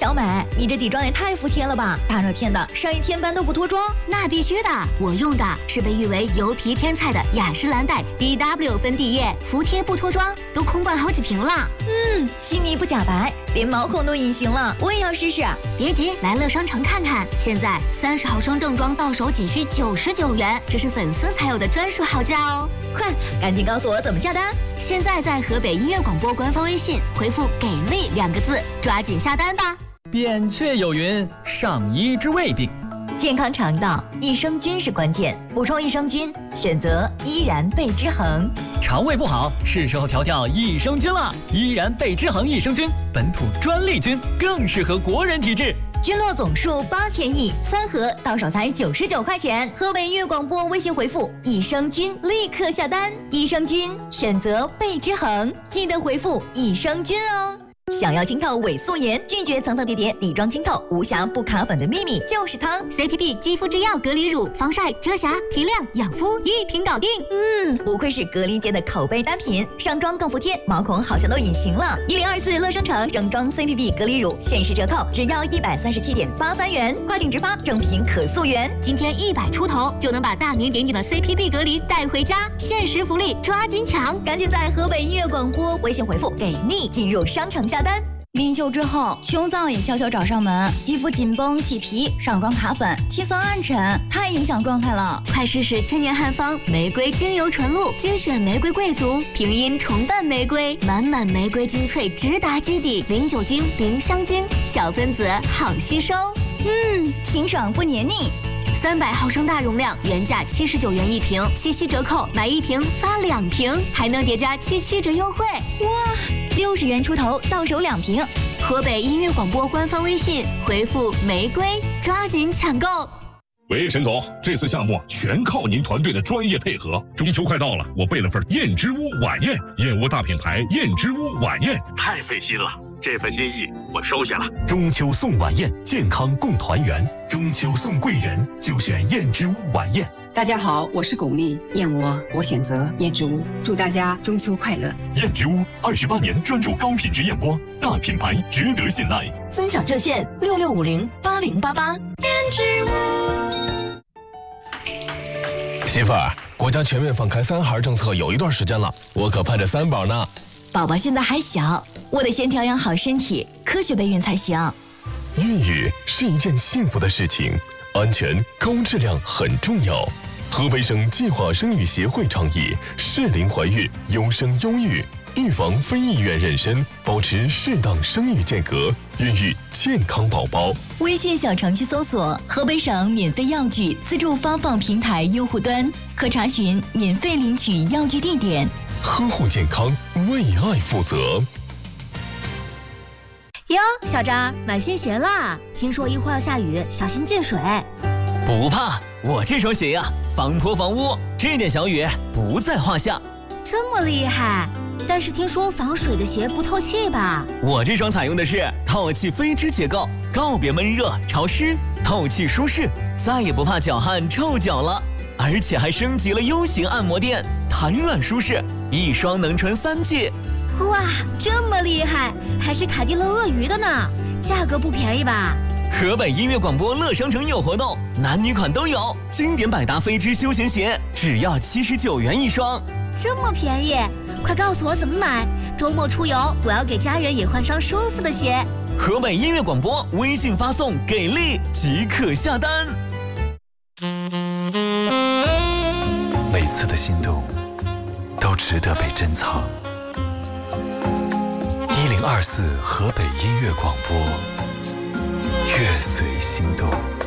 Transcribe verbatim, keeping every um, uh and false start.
小美，你这底妆也太服帖了吧！大热天的，上一天班都不脱妆？ 那必须的，我用的是被誉为油皮天菜的雅诗兰黛 B W 粉底液，服帖不脱妆，都空罐好几瓶了。 嗯，细腻不假白，连毛孔都隐形了，我也要试试。 别急，来乐商城看看，现在三十毫升正装到手仅需九十九元，这是粉丝才有的专属好价哦！ 快，赶紧告诉我怎么下单。 现在在河北音乐广播官方微信回复“给力”两个字，抓紧下单吧。 扁鹊有云：上医治未病。 健康肠道，益生菌是关键，补充益生菌，选择依然贝之恒。 肠胃不好，是时候调调益生菌了。依然贝之恒益生菌，本土专利菌，更适合国人体质。 菌落总数八千亿，三盒到手才九十九块钱。河北音乐广播微信回复“益生菌”，立刻下单。益生菌选择贝之恒，记得回复“益生菌”哦。想要清透伪素颜，拒绝层层叠叠底妆清透，无瑕不卡粉的秘密就是它 C P B 肌肤之钥隔离乳，防晒、遮瑕、提亮、养肤一瓶搞定。 嗯，不愧是隔离界的口碑单品，上妆更服帖，毛孔好像都隐形了。一零二四乐商城整装 C P B 隔离乳限时折扣，只要一百三十七点八三元，跨境直发，正品可溯源。 今天一百出头就能把大名鼎鼎的 C P B 隔离带回家，限时福利，抓紧抢！ 赶紧在河北音乐广播微信回复“给力”进入商城下单。min秀之后，胸脏也悄悄找上门，肌肤紧绷起皮，上妆卡粉，气色暗沉，太影响状态了。 快试试千年汉方玫瑰精油纯露，精选玫瑰贵族，平阴重瓣玫瑰，满满玫瑰精粹直达基底，零酒精，零香精，小分子好吸收。 嗯，清爽不黏腻。 三百毫升大容量，原价七十九元一瓶，七七折扣，买一瓶发两瓶，还能叠加七七折优惠。 哇，六十元出头到手两瓶。 河北音乐广播官方微信回复玫瑰，抓紧抢购。 喂，沈总，这次项目全靠您团队的专业配合。中秋快到了，我备了份燕之屋晚宴，燕窝大品牌燕之屋晚宴，太费心了。这份心意我收下了。 中秋送晚宴，健康共团圆。中秋送贵人，就选燕之屋晚宴。 大家好，我是巩俐，燕窝我选择燕之屋，祝大家中秋快乐。 燕之屋二十八年专注高品质燕窝，大品牌值得信赖。 尊享热线六六五零八零八八。燕之屋。媳妇儿，国家全面放开三孩政策有一段时间了，我可盼着三宝呢。 宝宝现在还小，我得先调养好身体，科学备孕才行。 孕育是一件幸福的事情，安全高质量很重要。河北省计划生育协会倡议适龄怀孕，优生优育，预防非意愿妊娠，保持适当生育间隔，孕育健康宝宝。 微信小程序搜索河北省免费药具自助发放平台用户端，可查询免费领取药具地点。 呵护健康，为爱负责。 哟，小张，买新鞋啦！听说一会儿要下雨，小心进水。 不怕，我这双鞋呀、啊，防泼防污，这点小雨不在话下。 这么厉害？但是听说防水的鞋不透气吧？ 我这双采用的是透气飞织结构，告别闷热潮湿，透气舒适，再也不怕脚汗臭脚了。而且还升级了 U 型按摩垫，弹软舒适，一双能穿三季。 哇，这么厉害，还是卡地乐鳄鱼的呢，价格不便宜吧？ 河北音乐广播乐商城有活动，男女款都有，经典百搭飞织休闲鞋只要七十九元一双， 这么便宜，快告诉我怎么买，周末出游我要给家人也换双舒服的鞋。 河北音乐广播微信发送给力即可下单。 每次的心动都值得被珍藏。一零二四河北音乐广播，乐随心动。